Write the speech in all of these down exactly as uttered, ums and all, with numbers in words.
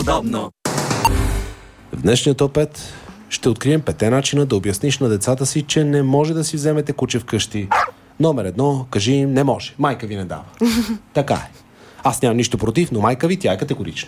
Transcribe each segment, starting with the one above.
удобно. В днешния топ пет ще открием пете начина да обясниш на децата си, че не може да си вземете куче вкъщи. Номер едно, кажи им, не може. Майка ви не дава. Така е. Аз нямам нищо против, но майка ви, тя е категорична.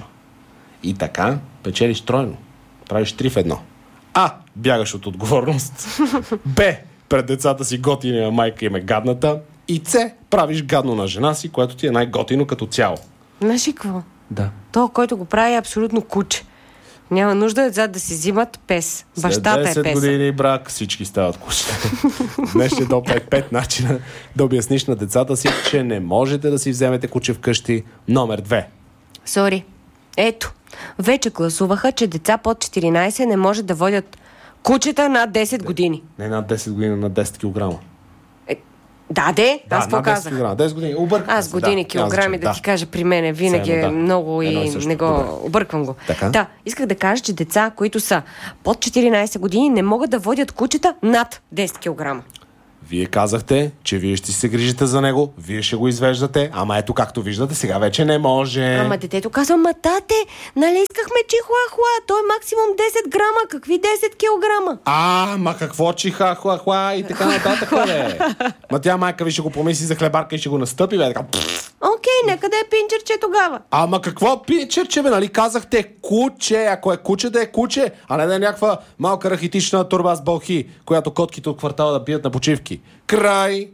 И така печелиш тройно. Правиш три в едно. А. Бягаш от отговорност. Б. Пред децата си готиня майка им е гадната. И С. Правиш гадно на жена си, което ти е най-готино като цяло. Знаеш ли какво? Да. То, който го прави, е абсолютно куче. Няма нужда децата да си взимат пес. Бащата е песа. След десет години брак всички стават куче. Днес ще допре пет начина да обясниш на децата си, че не можете да си вземете куче вкъщи. Номер две. Сори. Ето. Вече гласуваха, че деца под четиринайсет не може да водят кучета над десет години. Не над десет години, над десет килограма. Е, да, де. Да, аз какво казах? десет години. Объркам Аз години, да, килограми, да, да ти кажа, при мене винаги е да. много и не го Добре. обърквам го. Така? Да, исках да кажа, че деца, които са под четиринайсет години, не могат да водят кучета над десет килограма. Вие казахте, че вие ще се грижите за него, вие ще го извеждате, ама ето както виждате, сега вече не може. Ама детето казва, ма тате, нали искахме чихуахуа, той е максимум десет грама, какви десет килограма? А, ма какво чихахуахуа и така нататък, бе. Ма тя майка ви ще го помисли за хлебарка и ще го настъпи, бе, така. Окей, нека да е пинчерче тогава. Ама какво пинчерче, бе, нали казахте куче, ако е куче да е куче, а не да е някаква малка рахитична турба с бълхи, която котките от квартала да пият на почивки. Край!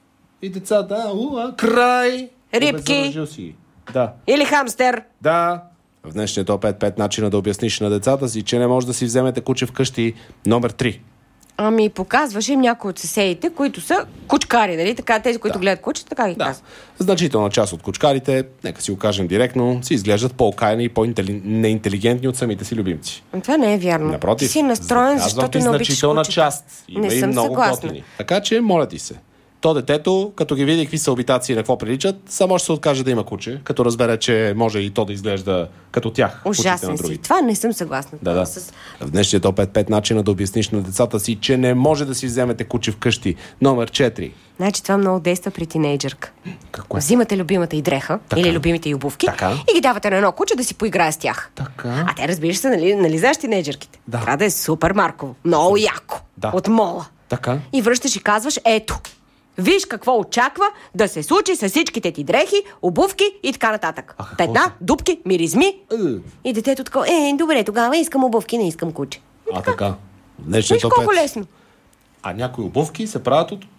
И децата, а, у, а, край! Рибки. Си. Да. Или хамстер. Да. В днешния топ пет пет начина да обясниш на децата си, че не може да си вземете куче вкъщи. Номер три. Ами показваше им някои от съседите, които са кучкари, нали? Така, тези, които Да. гледат кучета, така ги Да. казват. Значителна част от кучкарите, нека си го кажем директно, си изглеждат по-окаяни и по-неинтелигентни от самите си любимци. Това не е вярно. Напротив, Ти си настроен, защото ти не обичаш значителна кучета. част. Има Не и съм много съгласна. готини. Така че, моля ти се. То детето, като ги види какви са обитации и на какво приличат, само ще се откаже да има куче, като разбере, че може и то да изглежда като тях. кучите на Ужасен си. другите. Това не съм съгласна. Да, да. С... В днешния топ пет пет начина да обясниш на децата си, че не може да си вземете куче вкъщи. Номер четири. Значи това много действа при тинейджърка. Какво? Взимате любимата и дреха, Така. или любимите и обувки, Така. и ги давате на едно куче да си поиграе с тях. Така. А те, разбираш се, нали, нали знаеш тинейджърките? Да. Трябва да е супер марково. Много яко. Да. От мола. Така. И връщаш и казваш, ето, виж какво очаква да се случи с всичките ти дрехи, обувки и така нататък. А какво Петна, са? дупки, миризми. Е. И детето такова, е, добре, тогава искам обувки, не искам куче. А така. В днешния Виж топ колко пет. лесно. А някои обувки се правят от...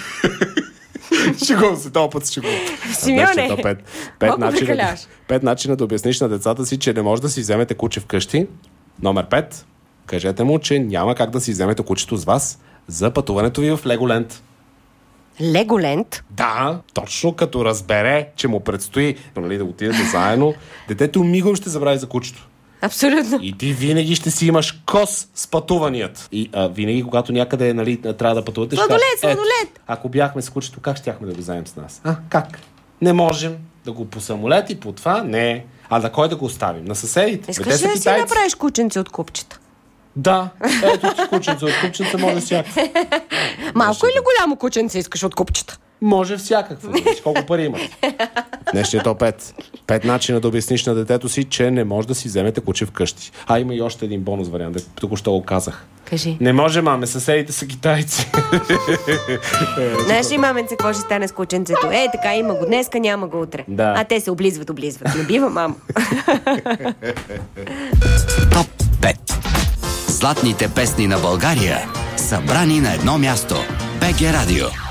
Шегувам се, този път ще го... Симеоне, Пет, пет, малко начина, прекаляваш. пет начина да обясниш на децата си, че не може да си вземете куче вкъщи. Номер пет. Кажете му, че няма как да си вземете кучето с вас за пътуването ви в Леголенд. Леголенд? Да, точно като разбере, че му предстои, нали, да отидете заедно, детето мигом ще забрави за кучето. Абсолютно. И ти винаги ще си имаш кос с пътуванията. И а, винаги, когато някъде, нали, трябва да пътувате, ще Сладолед, кажеш, «Ето, сладолед!» ако бяхме с кучето, как щяхме да го вземем с нас? А, как? Не можем да го по самолет и по това? Не. А на кой да го оставим? На съседите? Искаш Бе, те ли са да си китайци. направиш кученце от купчета? Да. Ето ти кученце. От кученце може всякакво. Малко или голямо кученце искаш от купчета? Може всякакво. Виж колко пари имат. Днешният топ пет. Пет начина да обясниш на детето си, че не може да си вземете куче вкъщи. А, има и още един бонус вариант. Току-що го казах. Кажи. Не може, маме, съседите са китайци. Знаеш ли, маменце, какво ще стане с кученцето? Е, така, има го днеска, няма го утре. Да. А те се облизват, облизват. Не бива, мамо. Топ пет. Златните песни на България, събрани на едно място. БГ Радио.